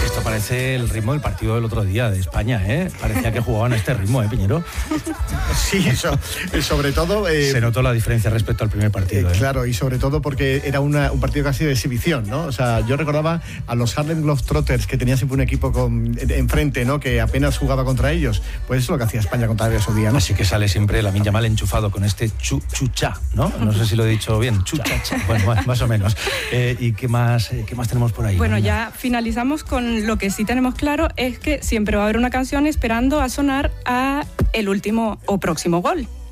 Esto parece el ritmo del partido del otro día de España, ¿eh? Parecía que jugaban a este ritmo, Piñero. Sí, sobre todo... Se notó la diferencia respecto al primer partido. Claro, y sobre todo porque era un partido casi de exhibición, ¿no? O sea, yo recordaba a los Harlem Globetrotters, que tenía siempre un equipo enfrente, ¿no? Que apenas jugaba contra ellos. Pues eso es lo que hacía España contra Arabia Saudí, ¿no? Así que sale siempre Lamine Yamal enchufado con este chucha, ¿no? No sé si lo he dicho bien, chuchacha. Bueno, más o menos. ¿Y qué más tenemos por ahí? Bueno, ya finalizamos con lo que sí tenemos claro, es que siempre va a haber una canción esperando a sonar a el último o próximo gol.